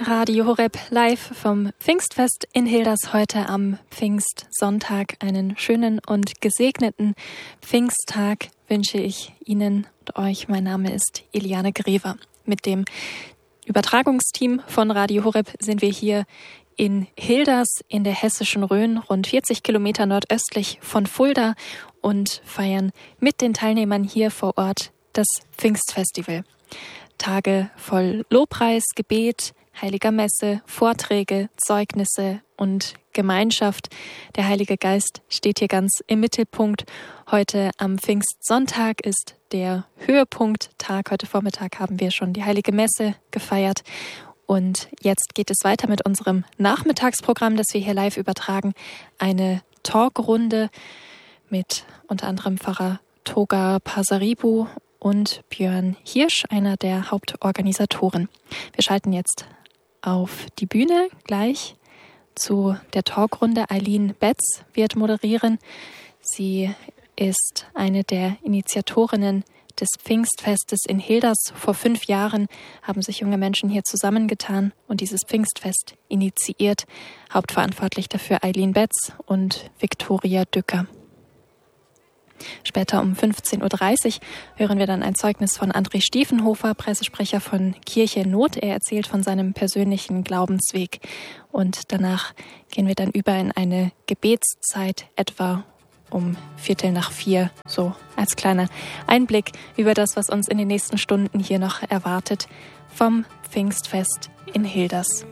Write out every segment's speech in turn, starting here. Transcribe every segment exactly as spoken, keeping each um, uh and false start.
Radio Horeb live vom Pfingstfest in Hilders heute am Pfingstsonntag. Einen schönen und gesegneten Pfingsttag wünsche ich Ihnen und euch. Mein Name ist Eliane Grever. Mit dem Übertragungsteam von Radio Horeb sind wir hier in Hilders in der hessischen Rhön, rund vierzig Kilometer nordöstlich von Fulda, und feiern mit den Teilnehmern hier vor Ort das Pfingstfestival. Tage voll Lobpreis, Gebet, heiliger Messe, Vorträge, Zeugnisse und Gemeinschaft. Der Heilige Geist steht hier ganz im Mittelpunkt. Heute am Pfingstsonntag ist der Höhepunkttag. Heute Vormittag haben wir schon die Heilige Messe gefeiert. Und jetzt geht es weiter mit unserem Nachmittagsprogramm, das wir hier live übertragen. Eine Talkrunde mit unter anderem Pfarrer Toga Pasaribu und Björn Hirsch, einer der Hauptorganisatoren. Wir schalten jetzt auf die Bühne gleich zu der Talkrunde. Eileen Betz wird moderieren. Sie ist eine der Initiatorinnen des Pfingstfestes in Hilders. Vor fünf Jahren haben sich junge Menschen hier zusammengetan und dieses Pfingstfest initiiert. Hauptverantwortlich dafür Eileen Betz und Viktoria Dücker. Später um fünfzehn Uhr dreißig hören wir dann ein Zeugnis von André Stiefenhofer, Pressesprecher von Kirche in Not. Er erzählt von seinem persönlichen Glaubensweg. Und danach gehen wir dann über in eine Gebetszeit, etwa um Viertel nach vier, so als kleiner Einblick über das, was uns in den nächsten Stunden hier noch erwartet vom Pfingstfest in Hilders.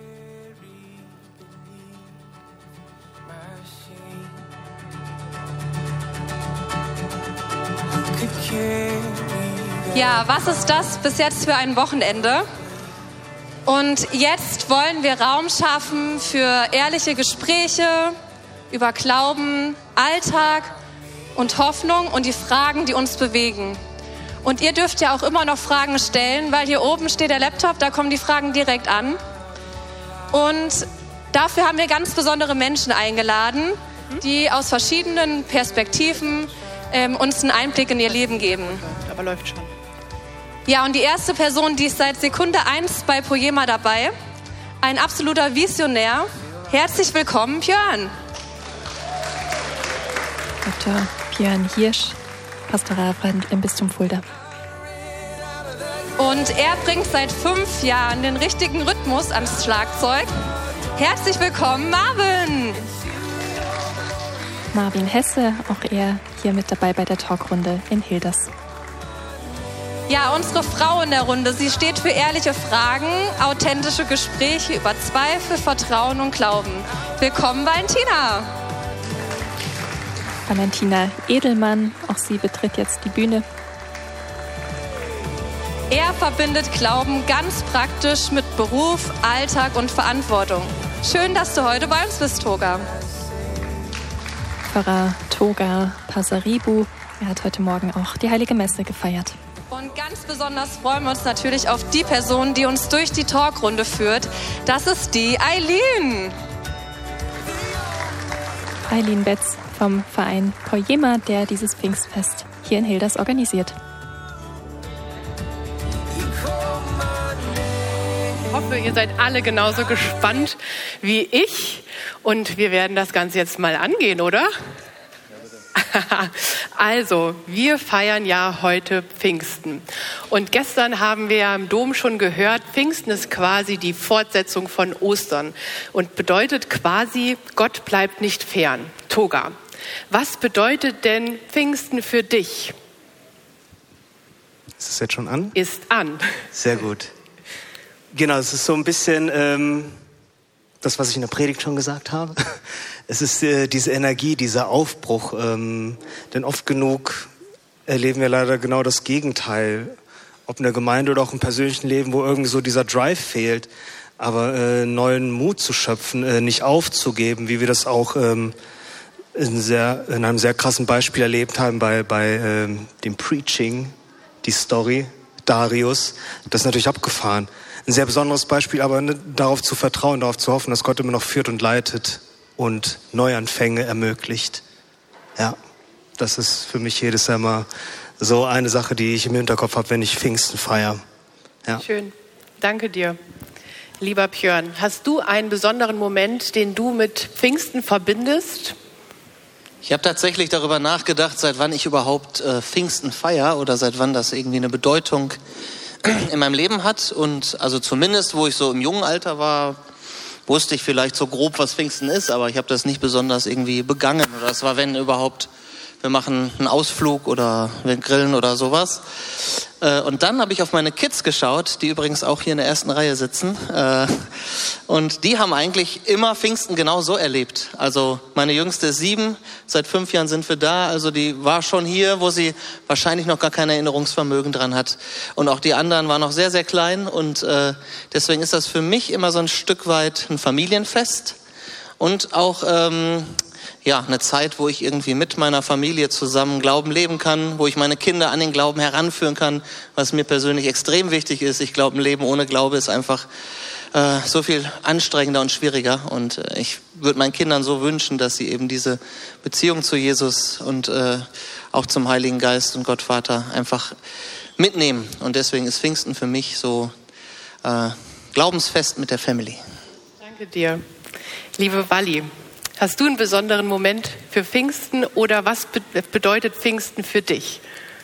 Ja, was ist das bis jetzt für ein Wochenende? Und jetzt wollen wir Raum schaffen für ehrliche Gespräche über Glauben, Alltag und Hoffnung und die Fragen, die uns bewegen. Und ihr dürft ja auch immer noch Fragen stellen, weil hier oben steht der Laptop, da kommen die Fragen direkt an. Und dafür haben wir ganz besondere Menschen eingeladen, die aus verschiedenen Perspektiven ähm, uns einen Einblick in ihr Leben geben. Aber läuft schon. Ja, und die erste Person, die ist seit Sekunde eins bei Poema dabei. Ein absoluter Visionär. Herzlich willkommen, Björn. Doktor Björn Hirsch, Pastoralreferent im Bistum Fulda. Und er bringt seit fünf Jahren den richtigen Rhythmus ans Schlagzeug. Herzlich willkommen, Marvin. Marvin Hesse, auch er hier mit dabei bei der Talkrunde in Hilders. Ja, unsere Frau in der Runde, sie steht für ehrliche Fragen, authentische Gespräche über Zweifel, Vertrauen und Glauben. Willkommen, Valentina. Valentina Edelmann, auch sie betritt jetzt die Bühne. Er verbindet Glauben ganz praktisch mit Beruf, Alltag und Verantwortung. Schön, dass du heute bei uns bist, Toga. Pfarrer Toga Pasaribu, er hat heute Morgen auch die Heilige Messe gefeiert. Und ganz besonders freuen wir uns natürlich auf die Person, die uns durch die Talkrunde führt. Das ist die Eileen. Eileen Betz vom Verein Poema, der dieses Pfingstfest hier in Hilders organisiert. Ich hoffe, ihr seid alle genauso gespannt wie ich. Und wir werden das Ganze jetzt mal angehen, oder? Also, wir feiern ja heute Pfingsten. Und gestern haben wir ja im Dom schon gehört, Pfingsten ist quasi die Fortsetzung von Ostern und bedeutet quasi, Gott bleibt nicht fern. Toga, was bedeutet denn Pfingsten für dich? Ist es jetzt schon an? Ist an. Sehr gut. Genau, es ist so ein bisschen ähm, das, was ich in der Predigt schon gesagt habe. Es ist äh, diese Energie, dieser Aufbruch. Ähm, denn oft genug erleben wir leider genau das Gegenteil. Ob in der Gemeinde oder auch im persönlichen Leben, wo irgendwie so dieser Drive fehlt. Aber äh, neuen Mut zu schöpfen, äh, nicht aufzugeben, wie wir das auch ähm, in, sehr, in einem sehr krassen Beispiel erlebt haben bei, bei ähm, dem Preaching, die Story, Darius. Das ist natürlich abgefahren. Ein sehr besonderes Beispiel, aber ne, darauf zu vertrauen, darauf zu hoffen, dass Gott immer noch führt und leitet und Neuanfänge ermöglicht. Ja, das ist für mich jedes Jahr mal so eine Sache, die ich im Hinterkopf habe, wenn ich Pfingsten feiere. Ja. Schön, danke dir. lieber Björn, hast du einen besonderen Moment, den du mit Pfingsten verbindest? Ich habe tatsächlich darüber nachgedacht, seit wann ich überhaupt äh, Pfingsten feiere oder seit wann das irgendwie eine Bedeutung in meinem Leben hat. Und also zumindest, wo ich so im jungen Alter war, wusste ich vielleicht so grob, was Pfingsten ist, aber ich habe das nicht besonders irgendwie begangen. Oder es war, wenn überhaupt, wir machen einen Ausflug oder wir grillen oder sowas. Und dann habe ich auf meine Kids geschaut, die übrigens auch hier in der ersten Reihe sitzen. Und die haben eigentlich immer Pfingsten genau so erlebt. Also meine Jüngste ist sieben, seit fünf Jahren sind wir da. Also die war schon hier, wo sie wahrscheinlich noch gar kein Erinnerungsvermögen dran hat. Und auch die anderen waren noch sehr, sehr klein. Und deswegen ist das für mich immer so ein Stück weit ein Familienfest. Und auch ähm, ja, eine Zeit, wo ich irgendwie mit meiner Familie zusammen Glauben leben kann, wo ich meine Kinder an den Glauben heranführen kann, was mir persönlich extrem wichtig ist. Ich glaube, ein Leben ohne Glaube ist einfach äh, so viel anstrengender und schwieriger. Und äh, ich würde meinen Kindern so wünschen, dass sie eben diese Beziehung zu Jesus und äh, auch zum Heiligen Geist und Gott Vater einfach mitnehmen. Und deswegen ist Pfingsten für mich so äh, Glaubensfest mit der Family. Danke dir. Liebe Walli, hast du einen besonderen Moment für Pfingsten oder was be- bedeutet Pfingsten für dich?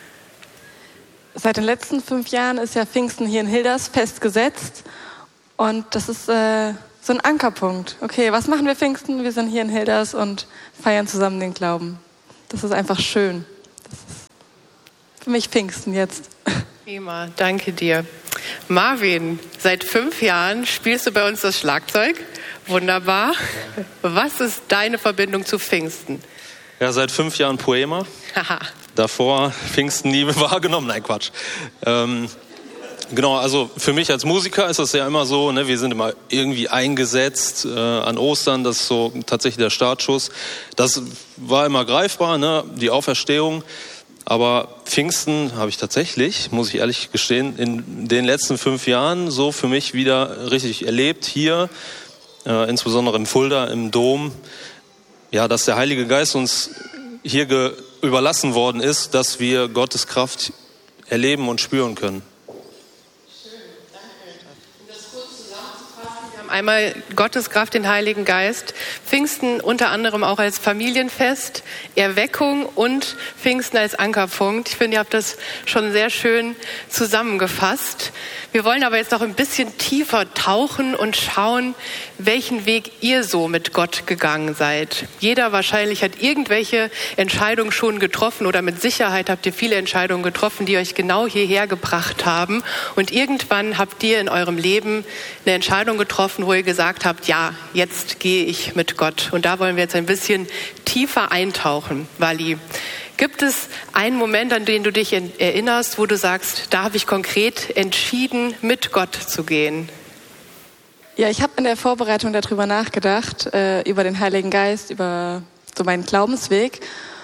Seit den letzten fünf Jahren ist ja Pfingsten hier in Hilders festgesetzt und das ist äh, so ein Ankerpunkt. Okay, was machen wir Pfingsten? Wir sind hier in Hilders und feiern zusammen den Glauben. Das ist einfach schön. Das ist für mich Pfingsten jetzt. Prima, danke dir. Marvin, seit fünf Jahren spielst du bei uns das Schlagzeug. Wunderbar. Was ist deine Verbindung zu Pfingsten? Ja, seit fünf Jahren Poema. Davor Pfingsten nie wahrgenommen. Nein, Quatsch. Ähm, genau, also für mich als Musiker ist das ja immer so, ne, wir sind immer irgendwie eingesetzt äh, an Ostern, das ist so tatsächlich der Startschuss. Das war immer greifbar, ne, die Auferstehung. Aber Pfingsten habe ich tatsächlich, muss ich ehrlich gestehen, in den letzten fünf Jahren so für mich wieder richtig erlebt hier. Äh, insbesondere in Fulda, im Dom, ja, dass der Heilige Geist uns hier ge- überlassen worden ist, dass wir Gottes Kraft erleben und spüren können. Schön, danke. Um das kurz zusammenzufassen, wir haben einmal Gottes Kraft, den Heiligen Geist, Pfingsten unter anderem auch als Familienfest, Erweckung und Pfingsten als Ankerpunkt. Ich finde, ihr habt das schon sehr schön zusammengefasst. Wir wollen aber jetzt noch ein bisschen tiefer tauchen und schauen, welchen Weg ihr so mit Gott gegangen seid. Jeder wahrscheinlich hat irgendwelche Entscheidungen schon getroffen oder mit Sicherheit habt ihr viele Entscheidungen getroffen, die euch genau hierher gebracht haben. Und irgendwann habt ihr in eurem Leben eine Entscheidung getroffen, wo ihr gesagt habt, ja, jetzt gehe ich mit Gott. Und da wollen wir jetzt ein bisschen tiefer eintauchen, Walli. Gibt es einen Moment, an den du dich erinnerst, wo du sagst, da habe ich konkret entschieden, mit Gott zu gehen? Ja, ich habe in der Vorbereitung darüber nachgedacht, äh, über den Heiligen Geist, über so meinen Glaubensweg.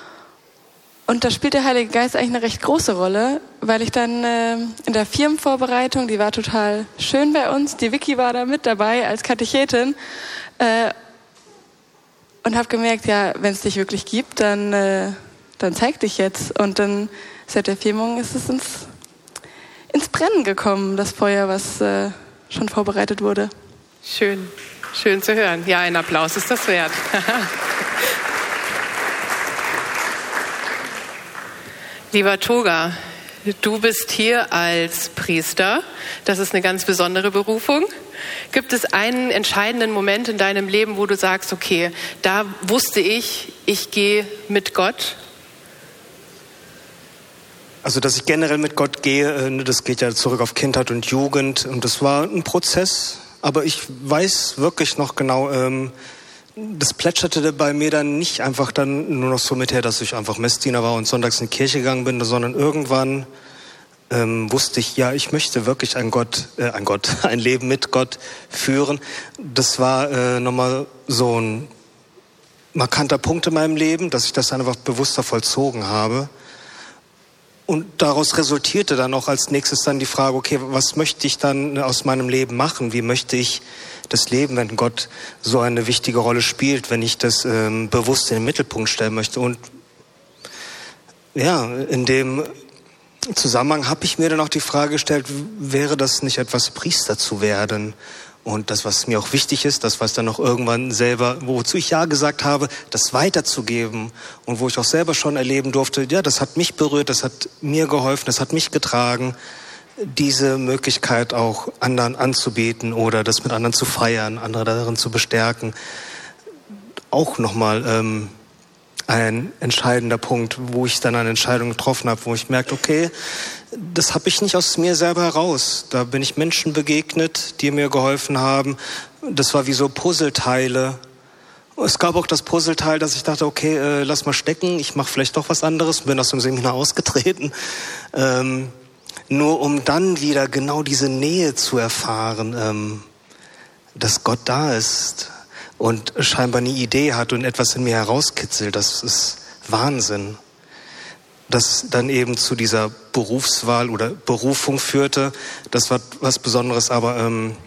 Und da spielt der Heilige Geist eigentlich eine recht große Rolle, weil ich dann äh, in der Firmenvorbereitung, die war total schön bei uns, die Vicky war da mit dabei als Katechetin, äh, und habe gemerkt, ja, wenn es dich wirklich gibt, dann... Äh, dann zeig dich jetzt. Und dann seit der Firmung ist es ins, ins Brennen gekommen, das Feuer, was äh, schon vorbereitet wurde. Schön, schön zu hören. Ja, ein Applaus ist das wert. Lieber Toga, du bist hier als Priester. Das ist eine ganz besondere Berufung. Gibt es einen entscheidenden Moment in deinem Leben, wo du sagst, okay, da wusste ich, ich gehe mit Gott? Also, dass ich generell mit Gott gehe, das geht ja zurück auf Kindheit und Jugend. Und das war ein Prozess. Aber ich weiß wirklich noch genau, das plätscherte bei mir dann nicht einfach dann nur noch so mit her, dass ich einfach Messdiener war und sonntags in die Kirche gegangen bin, sondern irgendwann ähm, wusste ich, ja, ich möchte wirklich ein Gott, äh, ein Gott, ein Leben mit Gott führen. Das war äh, nochmal so ein markanter Punkt in meinem Leben, dass ich das dann einfach bewusster vollzogen habe. Und daraus resultierte dann auch als nächstes dann die Frage, okay, was möchte ich dann aus meinem Leben machen? Wie möchte ich das Leben, wenn Gott so eine wichtige Rolle spielt, wenn ich das ähm, bewusst in den Mittelpunkt stellen möchte? Und ja, in dem Zusammenhang habe ich mir dann auch die Frage gestellt, wäre das nicht etwas, Priester zu werden? Und das, was mir auch wichtig ist, das, was dann noch irgendwann selber, wozu ich ja gesagt habe, das weiterzugeben. Und wo ich auch selber schon erleben durfte, ja, das hat mich berührt, das hat mir geholfen, das hat mich getragen. Diese Möglichkeit auch anderen anzubieten oder das mit anderen zu feiern, andere darin zu bestärken. Auch nochmal ähm, ein entscheidender Punkt, wo ich dann eine Entscheidung getroffen habe, wo ich merkte, okay, das habe ich nicht aus mir selber heraus. Da bin ich Menschen begegnet, die mir geholfen haben. Das war wie so Puzzleteile. Es gab auch das Puzzleteil, dass ich dachte, okay, äh, lass mal stecken, ich mache vielleicht doch was anderes, bin aus dem Seminar ausgetreten. Ähm, nur um dann wieder genau diese Nähe zu erfahren, ähm, dass Gott da ist und scheinbar eine Idee hat und etwas in mir herauskitzelt. Das ist Wahnsinn. Das dann eben zu dieser Berufswahl oder Berufung führte, das war was Besonderes, aber ähm,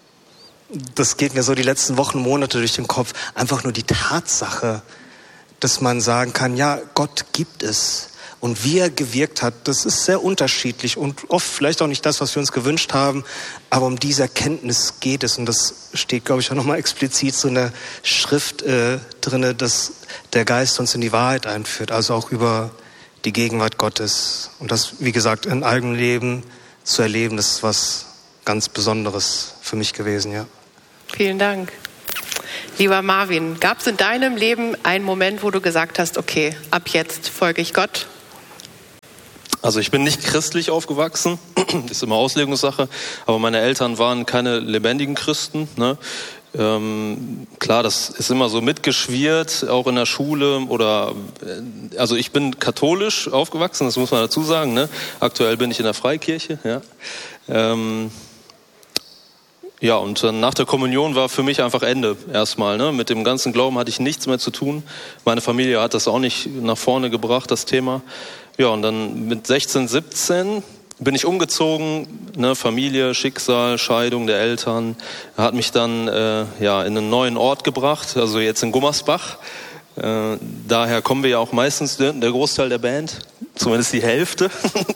das geht mir so die letzten Wochen, Monate durch den Kopf. Einfach nur die Tatsache, dass man sagen kann, ja, Gott gibt es. Und wie er gewirkt hat, das ist sehr unterschiedlich und oft vielleicht auch nicht das, was wir uns gewünscht haben, aber um diese Erkenntnis geht es. Und das steht, glaube ich, auch nochmal explizit so in der Schrift äh, drin, dass der Geist uns in die Wahrheit einführt, also auch über die Gegenwart Gottes. Und das, wie gesagt, in eigenem Leben zu erleben, das ist was ganz Besonderes für mich gewesen, ja. Vielen Dank. Lieber Marvin, gab es in deinem Leben einen Moment, wo du gesagt hast, okay, ab jetzt folge ich Gott? Also ich bin nicht christlich aufgewachsen, das ist immer Auslegungssache, aber meine Eltern waren keine lebendigen Christen, ne? Ähm, klar, das ist immer so mitgeschwirrt, auch in der Schule oder, also ich bin katholisch aufgewachsen, das muss man dazu sagen, ne? Aktuell bin ich in der Freikirche, ja. Ähm, ja, und dann nach der Kommunion war für mich einfach Ende erstmal, ne? Mit dem ganzen Glauben hatte ich nichts mehr zu tun. Meine Familie hat das auch nicht nach vorne gebracht, das Thema. Ja, und dann mit sechzehn, siebzehn bin ich umgezogen, ne, Familie, Schicksal, Scheidung der Eltern, hat mich dann äh, ja in einen neuen Ort gebracht, also jetzt in Gummersbach. Äh, daher kommen wir ja auch meistens, der Großteil der Band, zumindest die Hälfte.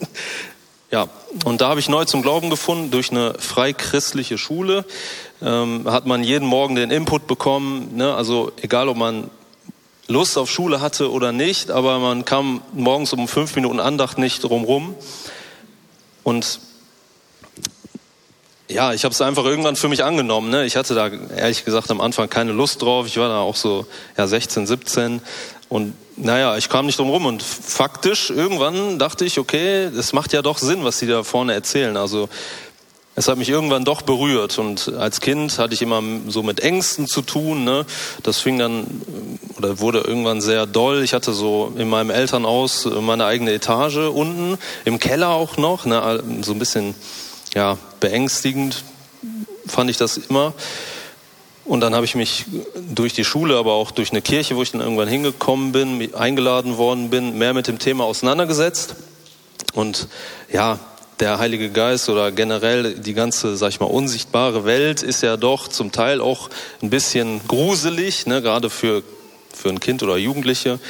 Ja, und da habe ich neu zum Glauben gefunden durch eine freichristliche Schule. Ähm, hat man jeden Morgen den Input bekommen, ne, also egal ob man Lust auf Schule hatte oder nicht, aber man kam morgens um fünf Minuten Andacht nicht drumrum. Und ja, ich habe es einfach irgendwann für mich angenommen. Ne? Ich hatte da ehrlich gesagt am Anfang keine Lust drauf. Ich war da auch so ja, sechzehn, siebzehn. Und naja, ich kam nicht drum rum. Und faktisch irgendwann dachte ich, okay, das macht ja doch Sinn, was die da vorne erzählen. Also es hat mich irgendwann doch berührt. Und als Kind hatte ich immer so mit Ängsten zu tun. Ne? Das fing dann oder wurde irgendwann sehr doll. Ich hatte so in meinem Elternhaus meine eigene Etage unten, im Keller auch noch. Ne? So ein bisschen ja, beängstigend fand ich das immer. Und dann habe ich mich durch die Schule, aber auch durch eine Kirche, wo ich dann irgendwann hingekommen bin, eingeladen worden bin, mehr mit dem Thema auseinandergesetzt. Und ja, der Heilige Geist oder generell die ganze, sag ich mal, unsichtbare Welt ist ja doch zum Teil auch ein bisschen gruselig, ne, gerade für, für ein Kind oder Jugendliche.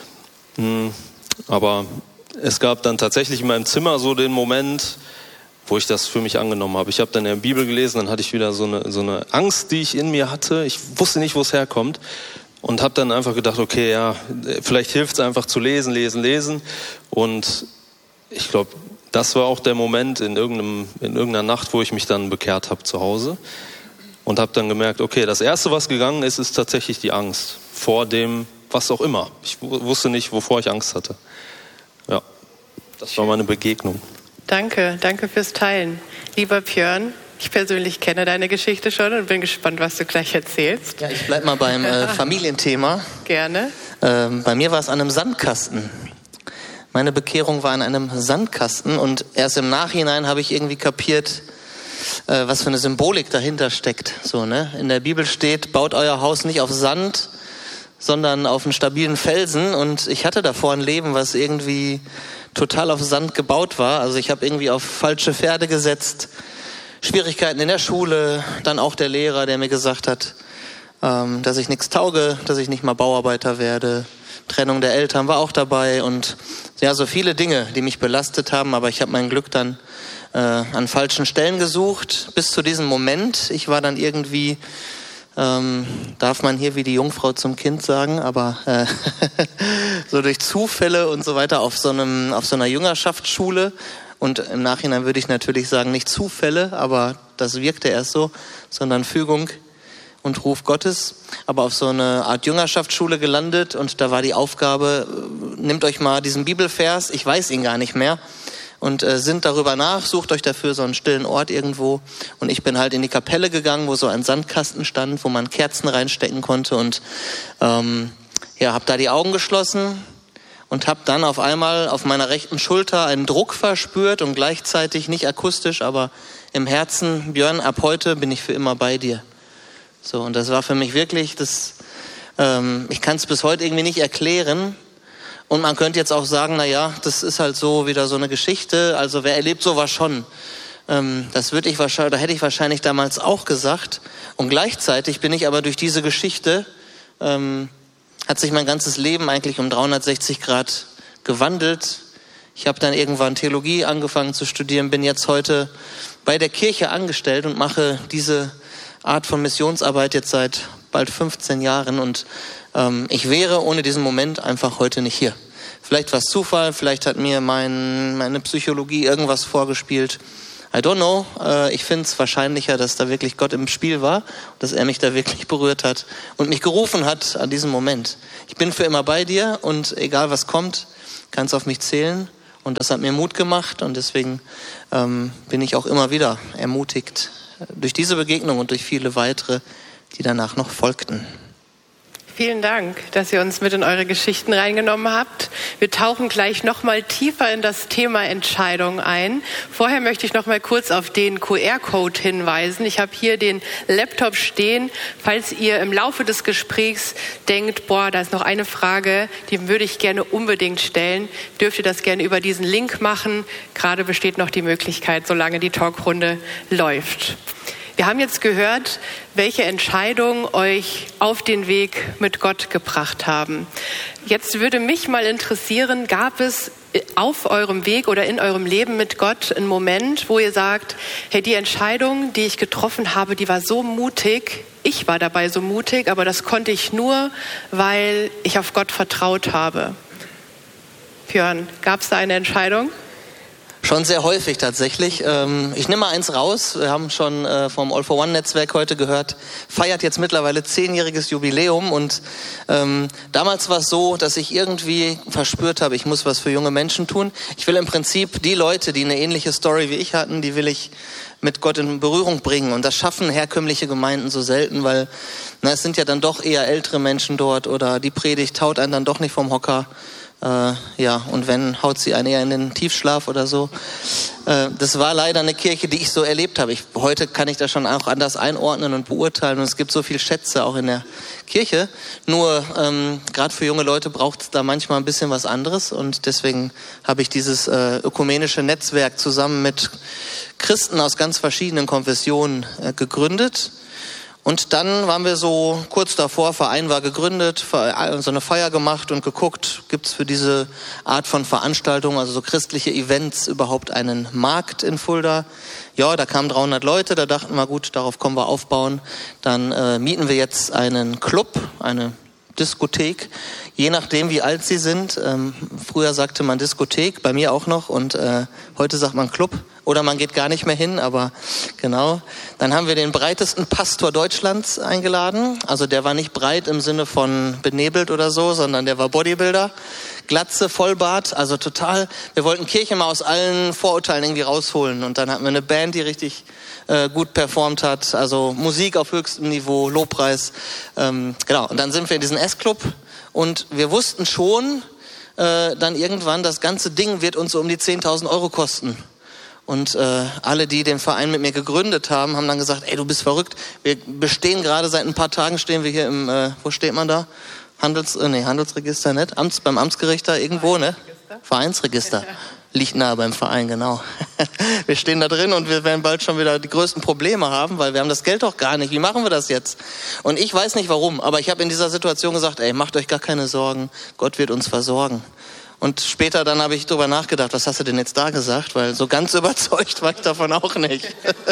Aber es gab dann tatsächlich in meinem Zimmer so den Moment, wo ich das für mich angenommen habe. Ich habe dann in der Bibel gelesen, dann hatte ich wieder so eine, so eine Angst, die ich in mir hatte. Ich wusste nicht, wo es herkommt. Und habe dann einfach gedacht, okay, ja, vielleicht hilft es einfach zu lesen, lesen, lesen. Und ich glaube, das war auch der Moment in, irgendeinem, in irgendeiner Nacht, wo ich mich dann bekehrt habe zu Hause. Und habe dann gemerkt, okay, das Erste, was gegangen ist, ist tatsächlich die Angst vor dem, was auch immer. Ich wusste nicht, wovor ich Angst hatte. Ja, das war meine Begegnung. Danke, danke fürs Teilen. Lieber Björn, ich persönlich kenne deine Geschichte schon und bin gespannt, was du gleich erzählst. Ja, ich bleib mal beim äh, Familienthema. Gerne. Ähm, bei mir war es an einem Sandkasten. Meine Bekehrung war an einem Sandkasten und erst im Nachhinein habe ich irgendwie kapiert, äh, was für eine Symbolik dahinter steckt. So, ne? In der Bibel steht, baut euer Haus nicht auf Sand, sondern auf einen stabilen Felsen. Und ich hatte davor ein Leben, was irgendwie total auf Sand gebaut war. Also ich habe irgendwie auf falsche Pferde gesetzt, Schwierigkeiten in der Schule, dann auch der Lehrer, der mir gesagt hat, ähm, dass ich nichts tauge, dass ich nicht mal Bauarbeiter werde. Trennung der Eltern war auch dabei und ja, so viele Dinge, die mich belastet haben, aber ich habe mein Glück dann äh, an falschen Stellen gesucht, bis zu diesem Moment. Ich war dann irgendwie, ähm, darf man hier wie die Jungfrau zum Kind sagen, aber äh, so durch Zufälle und so weiter auf so einem, auf so einer Jüngerschaftsschule. Und im Nachhinein würde ich natürlich sagen, nicht Zufälle, aber das wirkte erst so, sondern Fügung und Ruf Gottes, aber auf so eine Art Jüngerschaftsschule gelandet und da war die Aufgabe, nehmt euch mal diesen Bibelvers, ich weiß ihn gar nicht mehr, und äh, sinnt darüber nach, sucht euch dafür so einen stillen Ort irgendwo und ich bin halt in die Kapelle gegangen, wo so ein Sandkasten stand, wo man Kerzen reinstecken konnte und ähm, ja, habe da die Augen geschlossen und habe dann auf einmal auf meiner rechten Schulter einen Druck verspürt und gleichzeitig nicht akustisch, aber im Herzen, Björn, ab heute bin ich für immer bei dir. So, und das war für mich wirklich, das, ähm, ich kann es bis heute irgendwie nicht erklären. Und man könnte jetzt auch sagen, na ja, das ist halt so wieder so eine Geschichte. Also wer erlebt sowas schon? Ähm, das würde ich wahrscheinlich, da hätte ich wahrscheinlich damals auch gesagt. Und gleichzeitig bin ich aber durch diese Geschichte, ähm, hat sich mein ganzes Leben eigentlich um dreihundertsechzig Grad gewandelt. Ich habe dann irgendwann Theologie angefangen zu studieren, bin jetzt heute bei der Kirche angestellt und mache diese Art von Missionsarbeit jetzt seit bald fünfzehn Jahren und ähm, ich wäre ohne diesen Moment einfach heute nicht hier. Vielleicht war es Zufall, vielleicht hat mir mein, meine Psychologie irgendwas vorgespielt. I don't know. Äh, ich finde es wahrscheinlicher, dass da wirklich Gott im Spiel war, dass er mich da wirklich berührt hat und mich gerufen hat an diesem Moment. Ich bin für immer bei dir und egal was kommt, kannst auf mich zählen und das hat mir Mut gemacht und deswegen ähm, bin ich auch immer wieder ermutigt, durch diese Begegnung und durch viele weitere, die danach noch folgten. Vielen Dank, dass ihr uns mit in eure Geschichten reingenommen habt. Wir tauchen gleich noch mal tiefer in das Thema Entscheidung ein. Vorher möchte ich noch mal kurz auf den Q R-Code hinweisen. Ich habe hier den Laptop stehen. Falls ihr im Laufe des Gesprächs denkt, boah, da ist noch eine Frage, die würde ich gerne unbedingt stellen, dürft ihr das gerne über diesen Link machen. Gerade besteht noch die Möglichkeit, solange die Talkrunde läuft. Wir haben jetzt gehört, welche Entscheidungen euch auf den Weg mit Gott gebracht haben. Jetzt würde mich mal interessieren, gab es auf eurem Weg oder in eurem Leben mit Gott einen Moment, wo ihr sagt, hey, die Entscheidung, die ich getroffen habe, die war so mutig, ich war dabei so mutig, aber das konnte ich nur, weil ich auf Gott vertraut habe. Björn, gab es da eine Entscheidung? Schon sehr häufig tatsächlich. Ich nehme mal eins raus. Wir haben schon vom All for One Netzwerk heute gehört, feiert jetzt mittlerweile zehnjähriges Jubiläum und ähm, damals war es so, dass ich irgendwie verspürt habe, ich muss was für junge Menschen tun. Ich will im Prinzip die Leute, die eine ähnliche Story wie ich hatten, die will ich mit Gott in Berührung bringen und das schaffen herkömmliche Gemeinden so selten, weil na, es sind ja dann doch eher ältere Menschen dort oder die Predigt haut einen dann doch nicht vom Hocker. Äh, ja, und wenn, haut sie einen eher in den Tiefschlaf oder so. Äh, das war leider eine Kirche, die ich so erlebt habe. Ich, heute kann ich das schon auch anders einordnen und beurteilen. Und es gibt so viele Schätze auch in der Kirche. Nur ähm, gerade für junge Leute braucht es da manchmal ein bisschen was anderes. Und deswegen habe ich dieses äh, ökumenische Netzwerk zusammen mit Christen aus ganz verschiedenen Konfessionen äh, gegründet. Und dann waren wir so kurz davor, Verein war gegründet, so eine Feier gemacht und geguckt, gibt es für diese Art von Veranstaltungen, also so christliche Events, überhaupt einen Markt in Fulda? Ja, da kamen dreihundert Leute, da dachten wir, gut, darauf können wir aufbauen. Dann äh, mieten wir jetzt einen Club, eine Diskothek, je nachdem wie alt sie sind. Ähm, früher sagte man Diskothek, bei mir auch noch und äh, heute sagt man Club. Oder man geht gar nicht mehr hin, aber genau. Dann haben wir den breitesten Pastor Deutschlands eingeladen. Also der war nicht breit im Sinne von benebelt oder so, sondern der war Bodybuilder. Glatze, Vollbart, also total. Wir wollten Kirche mal aus allen Vorurteilen irgendwie rausholen. Und dann hatten wir eine Band, die richtig äh, gut performt hat. Also Musik auf höchstem Niveau, Lobpreis. Ähm, genau. Und dann sind wir in diesen S-Club und wir wussten schon, äh, dann irgendwann, das ganze Ding wird uns so um die zehntausend Euro kosten. Und äh, alle, die den Verein mit mir gegründet haben, haben dann gesagt, ey, du bist verrückt. Wir bestehen gerade, seit ein paar Tagen stehen wir hier im, äh, wo steht man da? Handels, äh, nee, Handelsregister nicht, Amts, beim Amtsgericht da irgendwo, ne? Vereinsregister. Liegt nahe beim Verein, genau. Wir stehen da drin und wir werden bald schon wieder die größten Probleme haben, weil wir haben das Geld doch gar nicht. Wie machen wir das jetzt? Und ich weiß nicht warum, aber ich habe in dieser Situation gesagt, ey, macht euch gar keine Sorgen, Gott wird uns versorgen. Und später dann habe ich drüber nachgedacht, was hast du denn jetzt da gesagt? Weil so ganz überzeugt war ich davon auch nicht.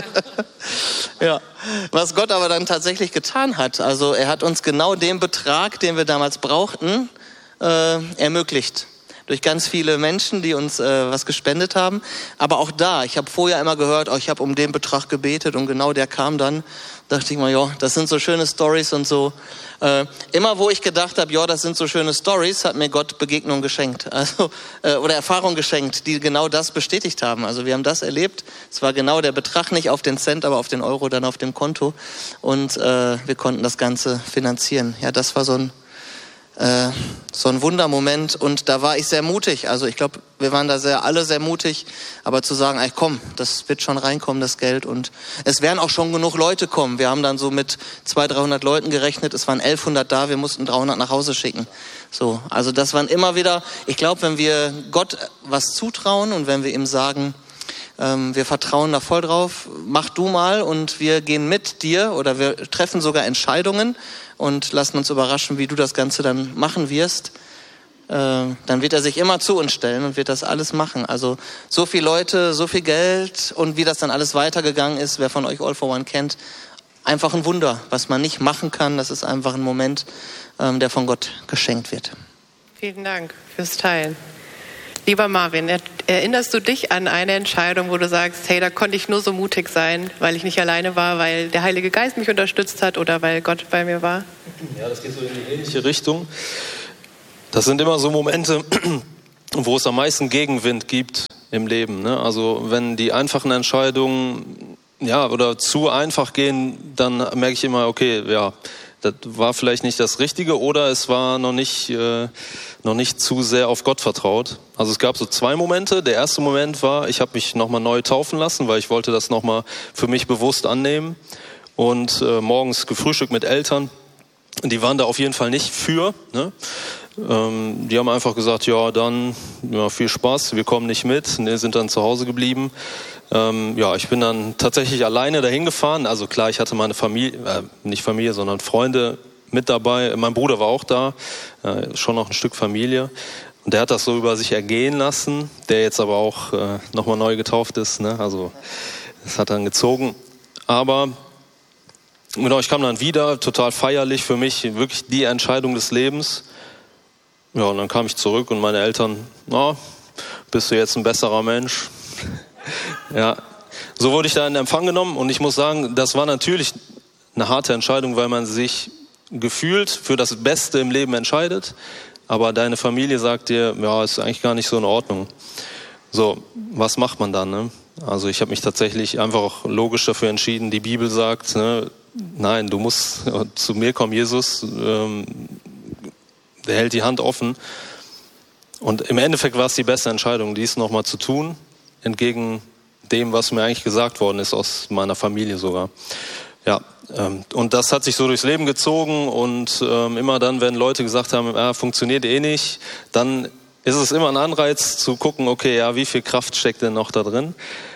Ja, was Gott aber dann tatsächlich getan hat, also er hat uns genau den Betrag, den wir damals brauchten, äh, ermöglicht. Durch ganz viele Menschen, die uns äh, was gespendet haben. Aber auch da, ich habe vorher immer gehört, oh, ich habe um den Betrag gebetet und genau der kam dann. Dachte ich mal, ja, das sind so schöne Storys und so. Äh, immer wo ich gedacht habe, ja, das sind so schöne Storys, hat mir Gott Begegnungen geschenkt. Also, äh, oder Erfahrungen geschenkt, die genau das bestätigt haben. Also wir haben das erlebt. Es war genau der Betrag, nicht auf den Cent, aber auf den Euro, dann auf dem Konto. Und äh, wir konnten das Ganze finanzieren. Ja, das war so ein Äh, so ein Wundermoment und da war ich sehr mutig. Also ich glaube, wir waren da sehr, alle sehr mutig, aber zu sagen, ey, komm, das wird schon reinkommen, das Geld, und es werden auch schon genug Leute kommen. Wir haben dann so mit zweihundert, dreihundert Leuten gerechnet, es waren elfhundert da, wir mussten dreihundert nach Hause schicken. So, also das waren immer wieder, ich glaube, wenn wir Gott was zutrauen und wenn wir ihm sagen, ähm, wir vertrauen da voll drauf, mach du mal und wir gehen mit dir oder wir treffen sogar Entscheidungen und lassen uns überraschen, wie du das Ganze dann machen wirst, äh, dann wird er sich immer zu uns stellen und wird das alles machen. Also so viele Leute, so viel Geld und wie das dann alles weitergegangen ist, wer von euch All for One kennt, einfach ein Wunder, was man nicht machen kann. Das ist einfach ein Moment, ähm, der von Gott geschenkt wird. Vielen Dank fürs Teilen. Lieber Marvin, erinnerst du dich an eine Entscheidung, wo du sagst, hey, da konnte ich nur so mutig sein, weil ich nicht alleine war, weil der Heilige Geist mich unterstützt hat oder weil Gott bei mir war? Ja, das geht so in die ähnliche Richtung. Das sind immer so Momente, wo es am meisten Gegenwind gibt im Leben, ne? Also wenn die einfachen Entscheidungen ja oder zu einfach gehen, dann merke ich immer, okay, ja, das war vielleicht nicht das Richtige oder es war noch nicht, äh, noch nicht zu sehr auf Gott vertraut. Also es gab so zwei Momente. Der erste Moment war, ich habe mich nochmal neu taufen lassen, weil ich wollte das nochmal für mich bewusst annehmen. Und äh, morgens gefrühstückt mit Eltern. Die waren da auf jeden Fall nicht für. Ne? Ähm, die haben einfach gesagt, ja dann ja, viel Spaß, wir kommen nicht mit. Ne, sind dann zu Hause geblieben. Ähm, ja, ich bin dann tatsächlich alleine dahin gefahren. Also klar, ich hatte meine Familie, äh, nicht Familie, sondern Freunde mit dabei. Mein Bruder war auch da, äh, schon noch ein Stück Familie. Und der hat das so über sich ergehen lassen, der jetzt aber auch äh, nochmal neu getauft ist. Ne? Also das hat dann gezogen. Aber genau, ich kam dann wieder, total feierlich für mich, wirklich die Entscheidung des Lebens. Ja, und dann kam ich zurück und meine Eltern, na, bist du jetzt ein besserer Mensch? Ja, so wurde ich da in Empfang genommen und ich muss sagen, das war natürlich eine harte Entscheidung, weil man sich gefühlt für das Beste im Leben entscheidet, aber deine Familie sagt dir, ja, ist eigentlich gar nicht so in Ordnung. So, was macht man dann? Ne? Also ich habe mich tatsächlich einfach auch logisch dafür entschieden, die Bibel sagt, ne, nein, du musst zu mir kommen, Jesus, ähm, der hält die Hand offen. Und im Endeffekt war es die beste Entscheidung, dies nochmal zu tun, entgegen dem, was mir eigentlich gesagt worden ist, aus meiner Familie sogar. Ja, ähm, und das hat sich so durchs Leben gezogen und ähm, immer dann, wenn Leute gesagt haben, ah, funktioniert eh nicht, dann ist es immer ein Anreiz zu gucken, okay, ja, wie viel Kraft steckt denn noch da drin?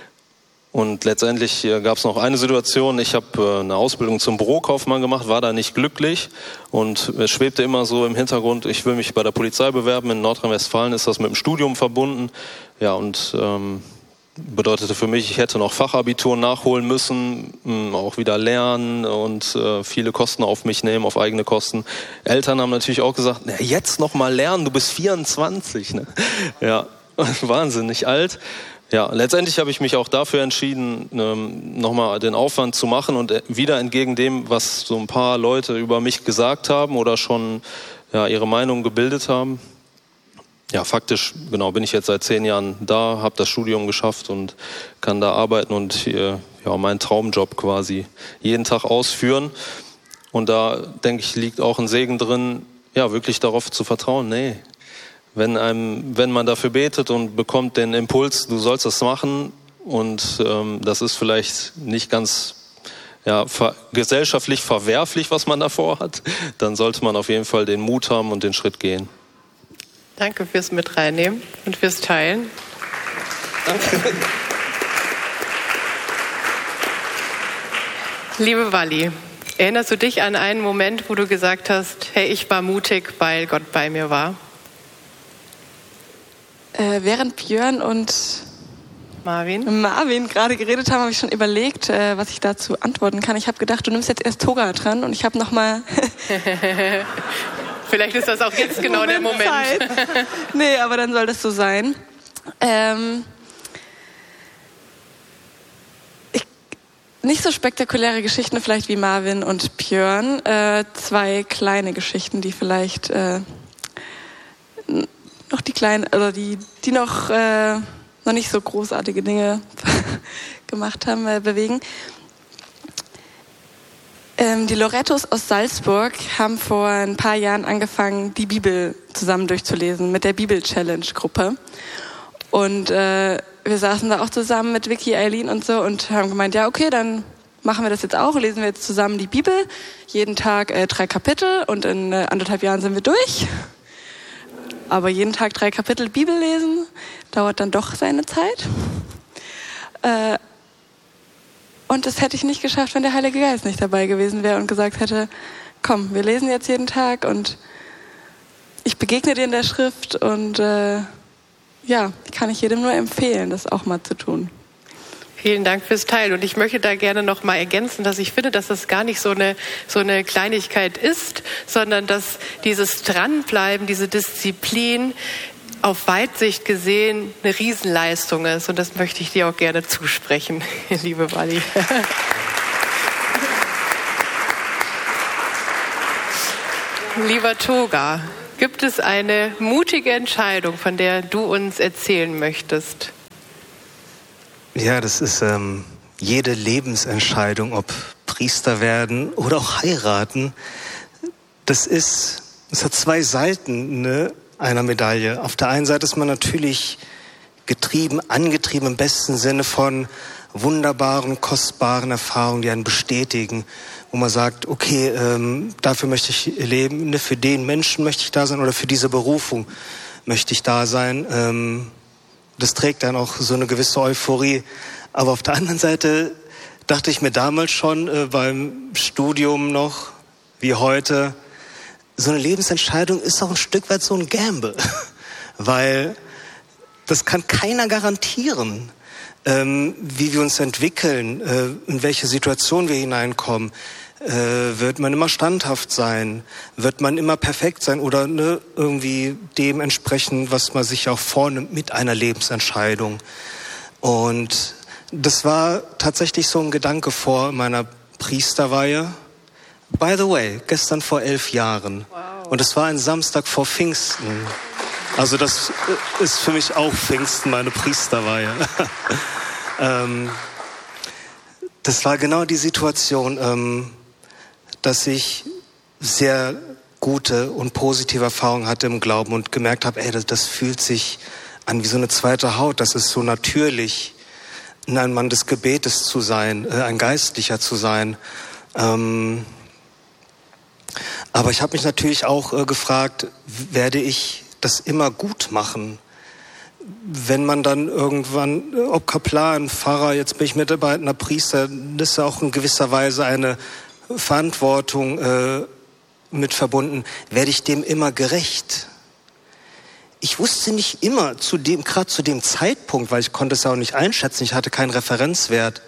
Und letztendlich äh, gab es noch eine Situation, ich habe äh, eine Ausbildung zum Bürokaufmann gemacht, war da nicht glücklich und es schwebte immer so im Hintergrund, ich will mich bei der Polizei bewerben, in Nordrhein-Westfalen ist das mit dem Studium verbunden, ja, und ähm, bedeutete für mich, ich hätte noch Fachabitur nachholen müssen, mh, auch wieder lernen und äh, viele Kosten auf mich nehmen, auf eigene Kosten. Eltern haben natürlich auch gesagt, na, jetzt noch mal lernen, du bist vierundzwanzig, ne? Ja, wahnsinnig alt. Ja, letztendlich habe ich mich auch dafür entschieden, ähm, nochmal den Aufwand zu machen und wieder entgegen dem, was so ein paar Leute über mich gesagt haben oder schon ja, ihre Meinung gebildet haben. Ja, faktisch, genau, bin ich jetzt seit zehn Jahren da, habe das Studium geschafft und kann da arbeiten und äh, ja, meinen Traumjob quasi jeden Tag ausführen. Und da, denke ich, liegt auch ein Segen drin, ja, wirklich darauf zu vertrauen, nee. Wenn einem, wenn man dafür betet und bekommt den Impuls, du sollst das machen und ähm, das ist vielleicht nicht ganz ja, ver- gesellschaftlich verwerflich, was man davor hat, dann sollte man auf jeden Fall den Mut haben und den Schritt gehen. Danke fürs Mit reinnehmen und fürs Teilen. Danke. Liebe Walli, erinnerst du dich an einen Moment, wo du gesagt hast, hey, ich war mutig, weil Gott bei mir war? Äh, während Björn und Marvin, Marvin gerade geredet haben, habe ich schon überlegt, äh, was ich dazu antworten kann. Ich habe gedacht, du nimmst jetzt erst Toga dran und ich habe noch mal... Vielleicht ist das auch jetzt genau Moment der Moment. Zeit. Nee, aber dann soll das so sein. Ähm, ich, nicht so spektakuläre Geschichten vielleicht wie Marvin und Björn. Äh, zwei kleine Geschichten, die vielleicht äh, noch die kleinen, oder die, die noch, äh, noch nicht so großartige Dinge gemacht haben, äh, bewegen. Ähm, die Lorettos aus Salzburg haben vor ein paar Jahren angefangen, die Bibel zusammen durchzulesen mit der Bibel-Challenge-Gruppe. Und äh, wir saßen da auch zusammen mit Vicky, Eileen und so und haben gemeint, ja okay, dann machen wir das jetzt auch, lesen wir jetzt zusammen die Bibel. Jeden Tag äh, drei Kapitel und in äh, anderthalb Jahren sind wir durch. Aber jeden Tag drei Kapitel Bibel lesen dauert dann doch seine Zeit. Äh, Und das hätte ich nicht geschafft, wenn der Heilige Geist nicht dabei gewesen wäre und gesagt hätte, komm, wir lesen jetzt jeden Tag und ich begegne dir in der Schrift und äh, ja, kann ich jedem nur empfehlen, das auch mal zu tun. Vielen Dank fürs Teilen. Und ich möchte da gerne noch mal ergänzen, dass ich finde, dass das gar nicht so eine, so eine Kleinigkeit ist, sondern dass dieses Dranbleiben, diese Disziplin auf Weitsicht gesehen eine Riesenleistung ist. Und das möchte ich dir auch gerne zusprechen, liebe Wally. Lieber Toga, gibt es eine mutige Entscheidung, von der du uns erzählen möchtest? Ja, das ist ähm, jede Lebensentscheidung, ob Priester werden oder auch heiraten. Das ist, es hat zwei Seiten, ne? Einer Medaille. Auf der einen Seite ist man natürlich getrieben, angetrieben im besten Sinne von wunderbaren, kostbaren Erfahrungen, die einen bestätigen, wo man sagt, okay, ähm, dafür möchte ich leben, ne, für den Menschen möchte ich da sein oder für diese Berufung möchte ich da sein. Ähm, das trägt dann auch so eine gewisse Euphorie. Aber auf der anderen Seite dachte ich mir damals schon äh, beim Studium noch, wie heute, so eine Lebensentscheidung ist auch ein Stück weit so ein Gamble, weil das kann keiner garantieren, ähm, wie wir uns entwickeln, äh, in welche Situation wir hineinkommen. Äh, wird man immer standhaft sein? Wird man immer perfekt sein oder ne, irgendwie dem entsprechen, was man sich auch vornimmt mit einer Lebensentscheidung? Und das war tatsächlich so ein Gedanke vor meiner Priesterweihe. By the way, gestern vor elf Jahren. Wow. Und es war ein Samstag vor Pfingsten. Also das ist für mich auch Pfingsten, meine Priesterweihe. ähm, das war genau die Situation, ähm, dass ich sehr gute und positive Erfahrungen hatte im Glauben und gemerkt habe, ey, das, das fühlt sich an wie so eine zweite Haut. Das ist so natürlich, ein Mann des Gebetes zu sein, äh, ein Geistlicher zu sein. Ähm, Aber ich habe mich natürlich auch äh, gefragt, werde ich das immer gut machen? Wenn man dann irgendwann, ob Kaplan, Pfarrer, jetzt bin ich Mitarbeitender Priester, das ist ja auch in gewisser Weise eine Verantwortung äh, mit verbunden. Werde ich dem immer gerecht? Ich wusste nicht immer, zu dem, gerade zu dem Zeitpunkt, weil ich konnte es ja auch nicht einschätzen, ich hatte keinen Referenzwert.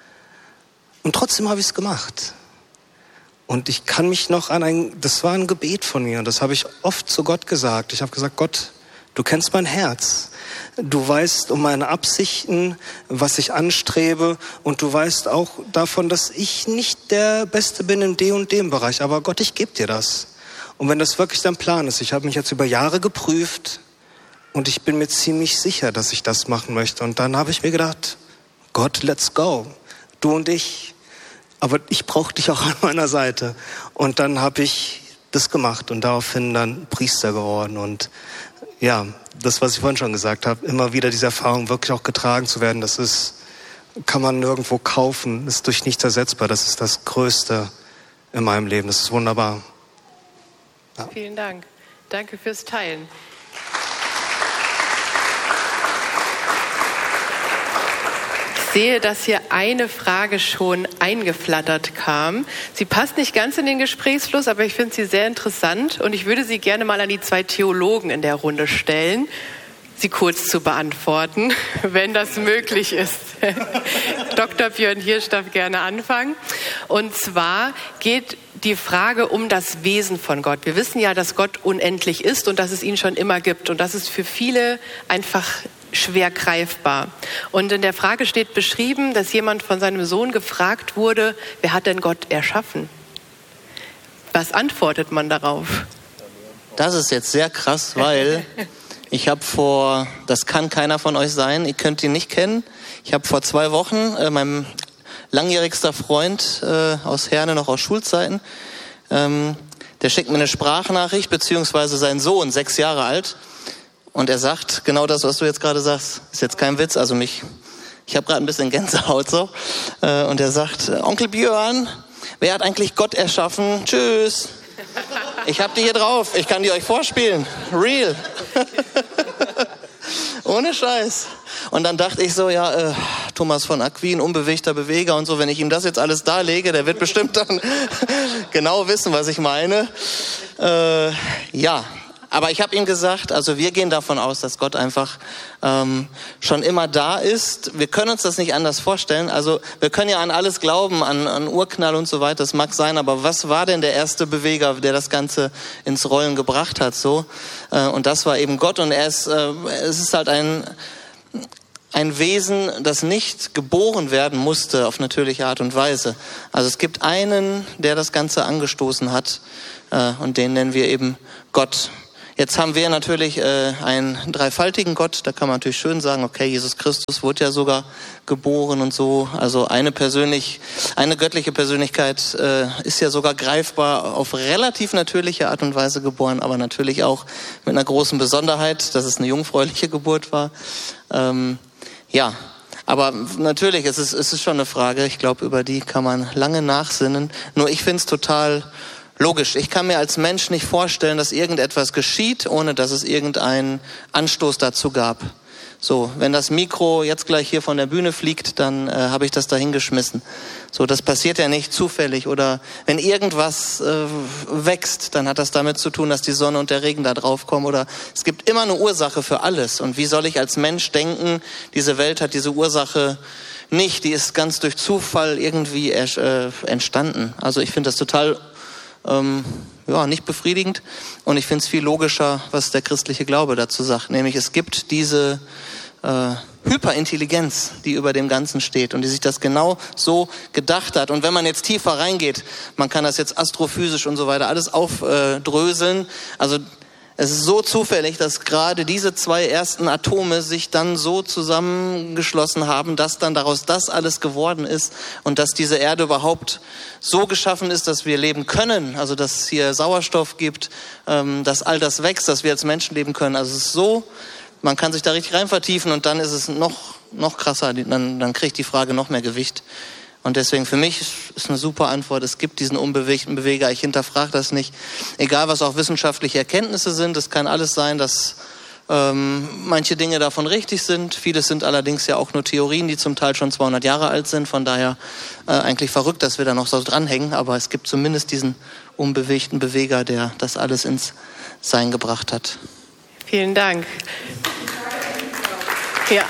Und trotzdem habe ich es gemacht. Und ich kann mich noch an ein, das war ein Gebet von mir, das habe ich oft zu Gott gesagt. Ich habe gesagt, Gott, du kennst mein Herz. Du weißt um meine Absichten, was ich anstrebe und du weißt auch davon, dass ich nicht der Beste bin in dem und dem Bereich. Aber Gott, ich gebe dir das. Und wenn das wirklich dein Plan ist, ich habe mich jetzt über Jahre geprüft und ich bin mir ziemlich sicher, dass ich das machen möchte. Und dann habe ich mir gedacht, Gott, let's go. Du und ich. Aber ich brauche dich auch an meiner Seite. Und dann habe ich das gemacht und daraufhin dann Priester geworden. Und ja, das, was ich vorhin schon gesagt habe, immer wieder diese Erfahrung wirklich auch getragen zu werden, das ist, kann man nirgendwo kaufen, ist durch nichts ersetzbar. Das ist das Größte in meinem Leben. Das ist wunderbar. Ja. Vielen Dank. Danke fürs Teilen. Ich sehe, dass hier eine Frage schon eingeflattert kam. Sie passt nicht ganz in den Gesprächsfluss, aber ich finde sie sehr interessant und ich würde sie gerne mal an die zwei Theologen in der Runde stellen. sie kurz zu beantworten, wenn das möglich ist. Doktor Björn Hirsch darf gerne anfangen. Und zwar geht die Frage um das Wesen von Gott. Wir wissen ja, dass Gott unendlich ist und dass es ihn schon immer gibt. Und das ist für viele einfach schwer greifbar. Und in der Frage steht beschrieben, dass jemand von seinem Sohn gefragt wurde, wer hat denn Gott erschaffen? Was antwortet man darauf? Das ist jetzt sehr krass, weil ich habe vor, das kann keiner von euch sein, ihr könnt ihn nicht kennen. Ich habe vor zwei Wochen äh, meinem langjährigster Freund äh, aus Herne, noch aus Schulzeiten, ähm, der schickt mir eine Sprachnachricht, beziehungsweise sein Sohn, sechs Jahre alt. Und er sagt genau das, was du jetzt gerade sagst. Ist jetzt kein Witz, also mich, ich habe gerade ein bisschen Gänsehaut so. Äh, und er sagt, Onkel Björn, wer hat eigentlich Gott erschaffen? Tschüss. Ich hab die hier drauf, ich kann die euch vorspielen. Real. Ohne Scheiß. Und dann dachte ich so, ja, äh, Thomas von Aquin, unbewegter Beweger und so, wenn ich ihm das jetzt alles darlege, der wird bestimmt dann genau wissen, was ich meine. Äh, ja. Aber ich habe ihm gesagt, also wir gehen davon aus, dass Gott einfach ähm, schon immer da ist. Wir können uns das nicht anders vorstellen. Also wir können ja an alles glauben, an, an Urknall und so weiter, das mag sein. Aber was war denn der erste Beweger, der das Ganze ins Rollen gebracht hat? So äh, Und das war eben Gott. Und er ist, äh, es ist halt ein... ein Wesen, das nicht geboren werden musste auf natürliche Art und Weise. Also es gibt einen, der das Ganze angestoßen hat äh, und den nennen wir eben Gott. Jetzt haben wir natürlich äh, einen dreifaltigen Gott, da kann man natürlich schön sagen, okay, Jesus Christus wurde ja sogar geboren und so. Also eine persönlich, eine göttliche Persönlichkeit äh, ist ja sogar greifbar auf relativ natürliche Art und Weise geboren, aber natürlich auch mit einer großen Besonderheit, dass es eine jungfräuliche Geburt war. Ähm, Ja, aber natürlich, es ist, es ist schon eine Frage, ich glaube, über die kann man lange nachsinnen. Nur ich finde es total logisch. Ich kann mir als Mensch nicht vorstellen, dass irgendetwas geschieht, ohne dass es irgendeinen Anstoß dazu gab. So, wenn das Mikro jetzt gleich hier von der Bühne fliegt, dann äh, habe ich das da hingeschmissen. So, das passiert ja nicht zufällig. Oder wenn irgendwas äh, wächst, dann hat das damit zu tun, dass die Sonne und der Regen da drauf kommen. Oder es gibt immer eine Ursache für alles. Und wie soll ich als Mensch denken, diese Welt hat diese Ursache nicht. Die ist ganz durch Zufall irgendwie äh, entstanden. Also ich finde das total ähm, ja, nicht befriedigend. Und ich finde es viel logischer, was der christliche Glaube dazu sagt. Nämlich es gibt diese äh, Hyperintelligenz, die über dem Ganzen steht und die sich das genau so gedacht hat. Und wenn man jetzt tiefer reingeht, man kann das jetzt astrophysisch und so weiter alles aufdröseln. Also es ist so zufällig, dass gerade diese zwei ersten Atome sich dann so zusammengeschlossen haben, dass dann daraus das alles geworden ist und dass diese Erde überhaupt so geschaffen ist, dass wir leben können. Also dass es hier Sauerstoff gibt, dass all das wächst, dass wir als Menschen leben können. Also es ist so, man kann sich da richtig rein vertiefen und dann ist es noch, noch krasser, dann, dann kriegt die Frage noch mehr Gewicht. Und deswegen für mich ist eine super Antwort, es gibt diesen unbewegten Beweger, ich hinterfrage das nicht. Egal, was auch wissenschaftliche Erkenntnisse sind, es kann alles sein, dass ähm, manche Dinge davon richtig sind. Vieles sind allerdings ja auch nur Theorien, die zum Teil schon zweihundert Jahre alt sind. Von daher äh, eigentlich verrückt, dass wir da noch so dranhängen. Aber es gibt zumindest diesen unbewegten Beweger, der das alles ins Sein gebracht hat. Vielen Dank. Ja.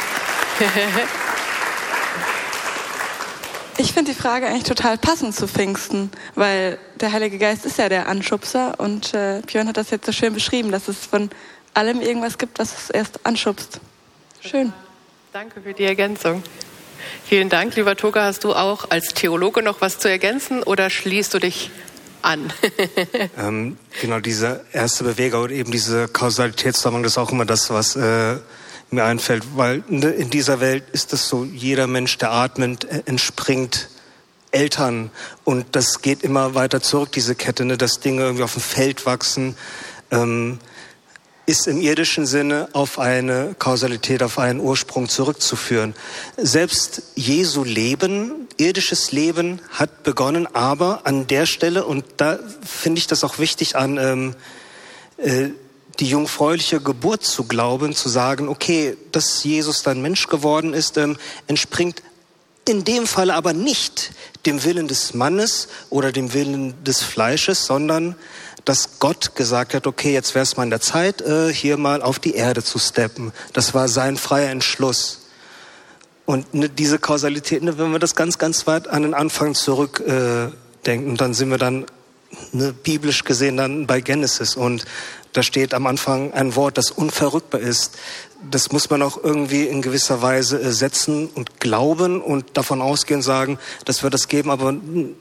Ich finde die Frage eigentlich total passend zu Pfingsten, weil der Heilige Geist ist ja der Anschubser und äh, Björn hat das jetzt so schön beschrieben, dass es von allem irgendwas gibt, was es erst anschubst. Schön. Danke für die Ergänzung. Vielen Dank, lieber Toga. Hast du auch als Theologe noch was zu ergänzen oder schließt du dich an? ähm, genau, dieser erste Beweger oder eben diese Kausalitätszusammenhang, das ist auch immer das, was äh, mir einfällt, weil in dieser Welt ist es so, jeder Mensch, der atmet, entspringt Eltern und das geht immer weiter zurück, diese Kette, ne, dass Dinge irgendwie auf dem Feld wachsen, ähm, ist im irdischen Sinne auf eine Kausalität, auf einen Ursprung zurückzuführen. Selbst Jesu Leben, irdisches Leben hat begonnen, aber an der Stelle, und da finde ich das auch wichtig an ähm, äh, die jungfräuliche Geburt zu glauben, zu sagen, okay, dass Jesus dann Mensch geworden ist, ähm, entspringt in dem Fall aber nicht dem Willen des Mannes oder dem Willen des Fleisches, sondern dass Gott gesagt hat, okay, jetzt wäre es mal in der Zeit, äh, hier mal auf die Erde zu steppen. Das war sein freier Entschluss. Und ne, diese Kausalität, ne, wenn wir das ganz, ganz weit an den Anfang zurückdenken, äh, denken, dann sind wir dann ne, biblisch gesehen dann bei Genesis. Und da steht am Anfang ein Wort, das unverrückbar ist. Das muss man auch irgendwie in gewisser Weise äh, setzen und glauben und davon ausgehen, sagen, das wird es geben, aber man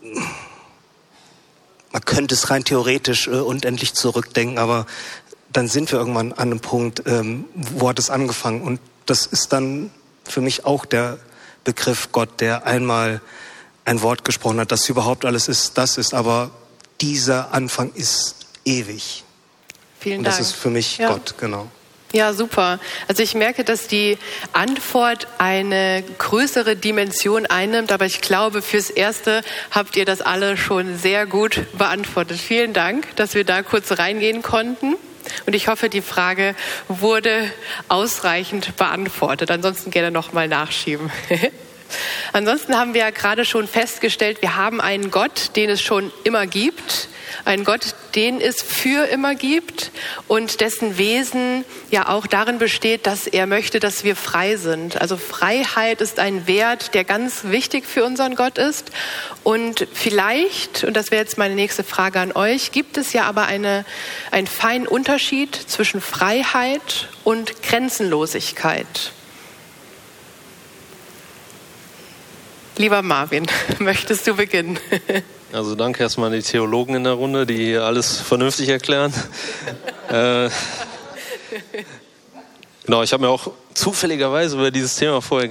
könnte es rein theoretisch äh, unendlich zurückdenken, aber dann sind wir irgendwann an einem Punkt, ähm, wo hat es angefangen. Und das ist dann für mich auch der Begriff Gott, der einmal ein Wort gesprochen hat, das überhaupt alles ist, das ist, aber dieser Anfang ist ewig. Vielen Und Dank. das ist für mich ja. Gott, genau. Ja, super. Also ich merke, dass die Antwort eine größere Dimension einnimmt, aber ich glaube, fürs Erste habt ihr das alle schon sehr gut beantwortet. Vielen Dank, dass wir da kurz reingehen konnten. Und ich hoffe, die Frage wurde ausreichend beantwortet. Ansonsten gerne nochmal nachschieben. Ansonsten haben wir ja gerade schon festgestellt, wir haben einen Gott, den es schon immer gibt. Einen Gott, den es für immer gibt und dessen Wesen ja auch darin besteht, dass er möchte, dass wir frei sind. Also Freiheit ist ein Wert, der ganz wichtig für unseren Gott ist. Und vielleicht, und das wäre jetzt meine nächste Frage an euch, gibt es ja aber eine, einen feinen Unterschied zwischen Freiheit und Grenzenlosigkeit. Lieber Marvin, möchtest du beginnen? Also danke erstmal an die Theologen in der Runde, die hier alles vernünftig erklären. äh, genau, ich habe mir auch zufälligerweise über dieses Thema vorher